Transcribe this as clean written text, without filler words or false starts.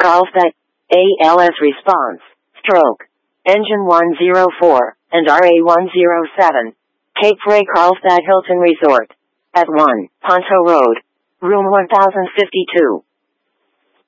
Carlsbad, ALS response, stroke, engine 104, and RA 107. Cape Ray Carlsbad Hilton Resort. At 1, Ponto Road. Room 1052.